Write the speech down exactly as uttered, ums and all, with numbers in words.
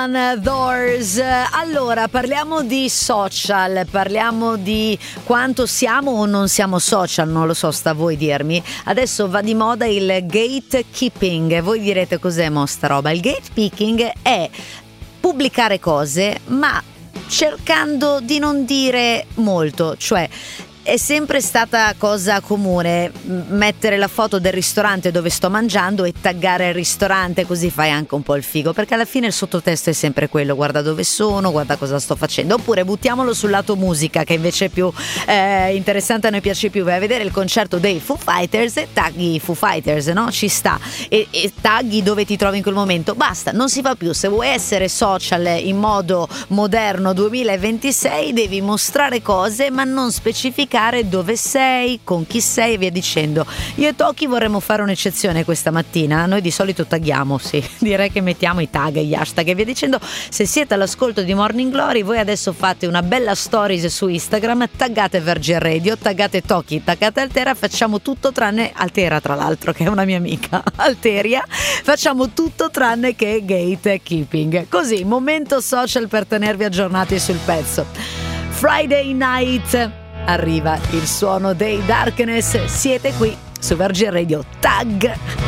Ian Doors. Allora, parliamo di social, parliamo di quanto siamo o non siamo social, non lo so, sta a voi dirmi. Adesso va di moda il gatekeeping. Voi direte cos'è mo sta roba? Il gatekeeping è pubblicare cose, ma cercando di non dire molto, cioè è sempre stata cosa comune mettere la foto del ristorante dove sto mangiando e taggare il ristorante, così fai anche un po' il figo, perché alla fine il sottotesto è sempre quello: guarda dove sono, guarda cosa sto facendo. Oppure buttiamolo sul lato musica, che invece è più eh, interessante, a noi piace più. Vai a vedere il concerto dei Foo Fighters e tagghi i Foo Fighters, no? Ci sta, e, e tagghi dove ti trovi in quel momento, basta, non si fa più. Se vuoi essere social in modo moderno duemilaventisei devi mostrare cose ma non specificare dove sei, con chi sei e via dicendo. Io e Toki vorremmo fare un'eccezione questa mattina. Noi di solito tagghiamo, sì, direi che mettiamo i tag, gli hashtag e via dicendo. Se siete all'ascolto di Morning Glory, voi adesso fate una bella stories su Instagram, taggate Virgin Radio, taggate Toki, taggate Altera, facciamo tutto tranne Altera, tra l'altro, che è una mia amica, Alteria, facciamo tutto tranne che gatekeeping. Così, momento social per tenervi aggiornati sul pezzo. Friday night, arriva il suono dei Darkness, siete qui su Virgin Radio. Tag!